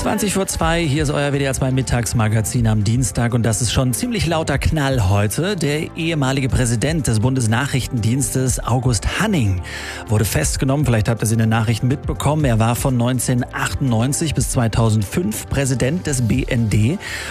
20:02, hier ist euer WDR 2 Mittagsmagazin am Dienstag und das ist schon ein ziemlich lauter Knall heute. Der ehemalige Präsident des Bundesnachrichtendienstes, August Hanning, wurde festgenommen. Vielleicht habt ihr es in den Nachrichten mitbekommen. Er war von 1998 bis 2005 Präsident des BND